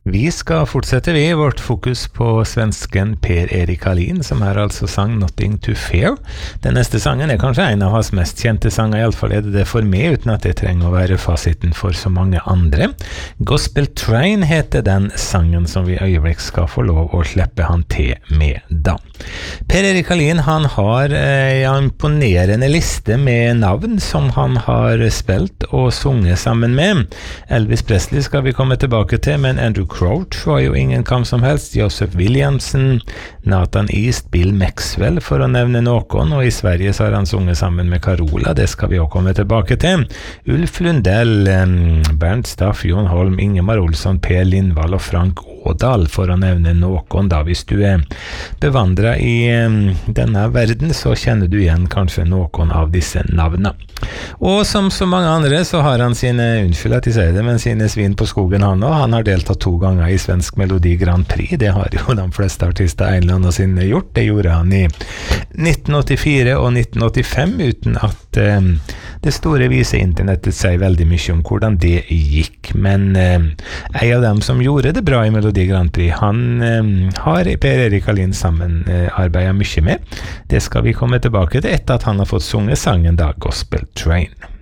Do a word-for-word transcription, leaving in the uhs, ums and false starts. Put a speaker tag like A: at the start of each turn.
A: Vi skal fortsette vi vårt fokus på svensken Per-Erik Hallin, som her altså sang Nothing to Fear. Den neste sangen er kanskje en av hans mest kjente sanger, i alle fall er det det for meg, uten at det trenger å være fasiten for så mange andre. Gospel Train heter den sangen som vi øyeblikk skal få lov å slippe han til med da. Per-Erik Hallin, han har en eh, imponerende liste med navn som han har spilt og sunget sammen med. Elvis Presley skal vi komme tilbake til, men Andrew Crouch var jo ingen kam som helst, Joseph Williamson, Nathan East, Bill Maxwell for å nevne noen, og i Sverige så har han sunget sammen med Carola, det skal vi også komme tilbake til. Ulf Lundell, Bernt Staff, Jon Holm, Ingemar Olsson, Per Lindvall og Frank Ådal for å nevne noen da. Hvis du er bevandret i denne verden, så kjenner du igjen kanskje noen av disse navnene. Og som så mange andre så har han sine, unnskyld at jeg sier det, men sine svin på skogen han også. Han har deltatt to ganger i Svensk Melodi Grand Prix, det har jo de fleste artister en eller annen sinne gjort. Det gjorde han i nitten åttifire og nitten åttifem, uten at eh, det store vise internettet sier veldig mye om hvordan det gikk. Men eh, en av dem som gjorde det bra i Melodi Grand Prix, han eh, har Per-Erik Hallin sammen eh, arbeidet mye med. Det skal vi komme tilbake til etter at han har fått sunget sangen da, Gospel Train.